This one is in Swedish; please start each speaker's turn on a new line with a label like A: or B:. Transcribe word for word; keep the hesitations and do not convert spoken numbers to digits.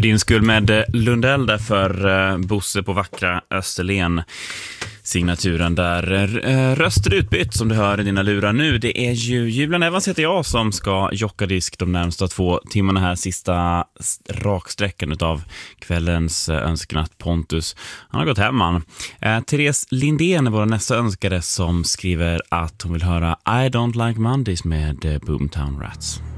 A: För din skull med Lundell där för Bosse på vackra Österlen. Signaturen där röster utbytt som du hör i dina lurar nu. Det är ju Julian Evans heter jag som ska jocka disk de närmsta två timmarna här. Sista raksträckan av kvällens önskenatt. Pontus, han har gått hem man. Eh, Therese Lindén är vår nästa önskare som skriver att hon vill höra I Don't Like Mondays med Boomtown Rats.